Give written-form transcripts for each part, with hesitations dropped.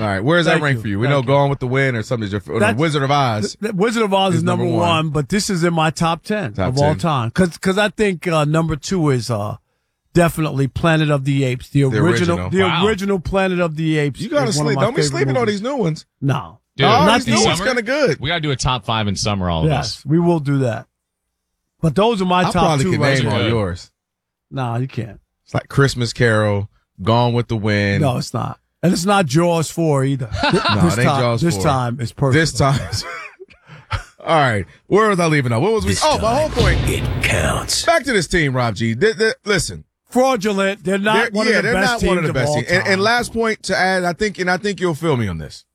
right. Where's that rank for you? We know Gone with the Wind or something. Or Wizard of Oz. Wizard of Oz is number one, but this is in my top 10 of all time. Because I think number 2 is definitely Planet of the Apes, the original Planet of the Apes. You gotta sleep. Don't be sleeping on these new ones. No, dude, not these new ones. Kind of good. We gotta do a top 5 in summer. All of us. Yes, we will do that. But those are my top 2. I probably can name all yours. No, you can't. It's like Christmas Carol, Gone with the Wind. No, it's not. And it's not Jaws 4 either. No, it ain't Jaws 4. This time it's perfect. This time. All right. Where was I leaving off? What was we? My whole point. It counts. Back to this team, Rob G. Listen. Fraudulent. They're not one of the best teams of all time. And last point to add, I think you'll feel me on this.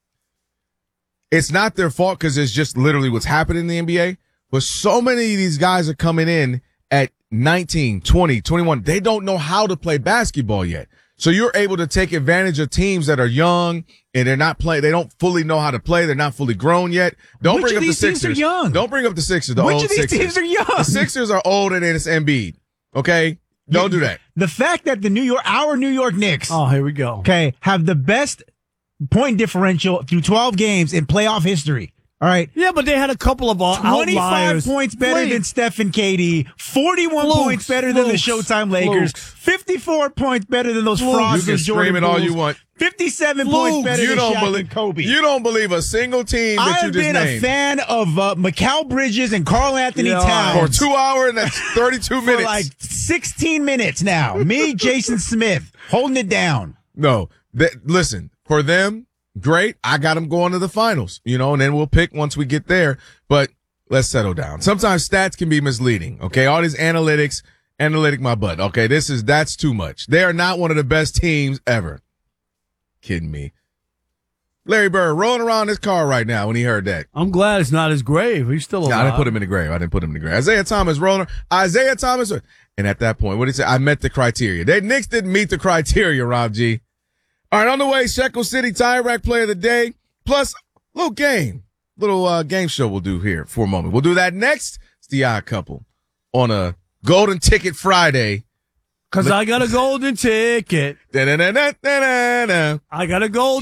It's not their fault because it's just literally what's happening in the NBA. But so many of these guys are coming in at 19, 20, 21. They don't know how to play basketball yet. So you're able to take advantage of teams that are young and they're not playing. They don't fully know how to play. They're not fully grown yet. Don't bring up the Sixers. Teams are young? Don't bring up the Sixers. The old Sixers. Which of these teams are young? The Sixers are old and it's Embiid. Okay? Don't do that. The fact that our New York Knicks. Oh, here we go. Okay. Have the best point differential through 12 games in playoff history. All right. Yeah, but they had a couple of 25 outliers. points better than Steph and KD. 41 points better than the Showtime Lakers. 54 points better than those frauds. You can scream it all you want. 57 points better than Shaq and Kobe. You don't believe a single team that you just named. I have been a fan of Mikal Bridges and Karl Anthony Towns. For 2 hours and that's 32 minutes. For like 16 minutes now. Me, Jason Smith, holding it down. No. Listen, for them, great. I got them going to the finals, and then we'll pick once we get there. But let's settle down. Sometimes stats can be misleading. Okay. All these analytic my butt. Okay. That's too much. They are not one of the best teams ever. Kidding me. Larry Bird rolling around his car right now when he heard that. I'm glad it's not his grave. He's still alive. I didn't put him in the grave. Isaiah Thomas. And at that point, what did he say? I met the criteria. Knicks didn't meet the criteria, Rob G. All right, on the way, Shekel City Tire Rack Player of the Day, plus little game show we'll do here for a moment. We'll do that next. It's the Odd Couple on a Golden Ticket Friday. Because I got a golden ticket. I got a golden